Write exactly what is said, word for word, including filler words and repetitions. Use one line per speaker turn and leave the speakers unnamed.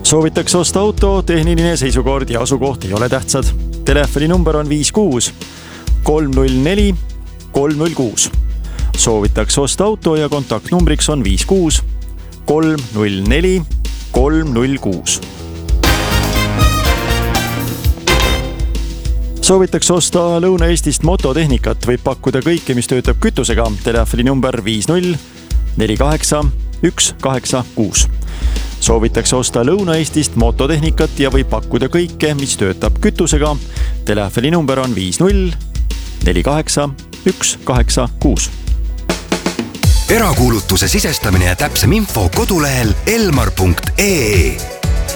Soovitakse osta auto, tehniline seisukord ja asukoht ei ole tähtsad. Telefoni number on viis kuus kolm null neli kolm null kuus. Soovitakse osta auto ja kontaktnumbriks on viis kuus kolm null neli kolm null kuus. Soovitakse osta Lõuna-Eestist mototehnikat, võib pakkuda kõike, mis töötab kütusega. Telefoni number viis null neli kaheksa üks kaheksa kuus. Soovitakse osta Lõuna-Eestist mototehnikat ja võib pakkuda kõike, mis töötab kütusega. Telefoni number on viis null neli kaheksa üks kaheksa kuus.
Erakuulutuse sisestamine ja täpsem info kodulehel elmar punkt ee.